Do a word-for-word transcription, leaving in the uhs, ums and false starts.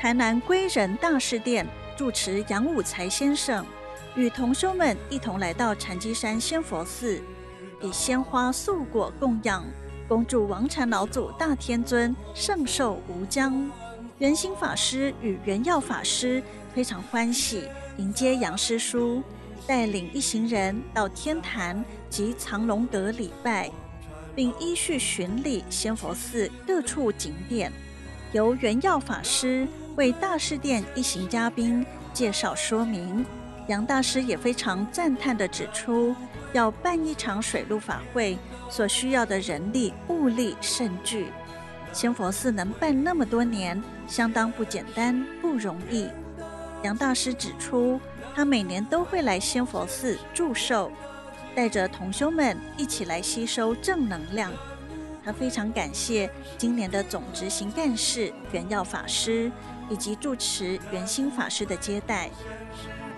台南归仁大士殿住持杨武才先生与同修们一同来到禅机山仙佛寺，以鲜花素果供养，恭祝王禅老祖大天尊圣寿无疆。圆心法师与圆耀法师非常欢喜，迎接杨师叔，带领一行人到天坛及藏龙阁礼拜，并依序巡礼仙佛寺各处景点，由圆耀法师为大士殿一行嘉宾介绍说明。杨大师也非常赞叹地指出，要办一场水陆法会所需要的人力物力甚巨，仙佛寺能办那么多年，相当不简单不容易。杨大师指出，他每年都会来仙佛寺祝寿，带着同修们一起来吸收正能量。他非常感谢今年的总执行干事圆耀法师以及住持圆心法师的接待。